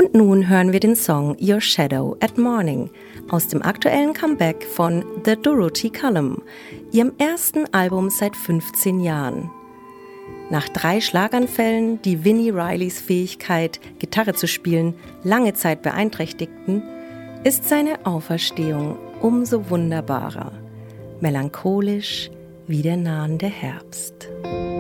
Und nun hören wir den Song Your Shadow at Morning aus dem aktuellen Comeback von The Dorothy Column, ihrem ersten Album seit 15 Jahren. Nach 3 Schlaganfällen, die Vini Rileys Fähigkeit, Gitarre zu spielen, lange Zeit beeinträchtigten, ist seine Auferstehung umso wunderbarer, melancholisch wie der nahende Herbst.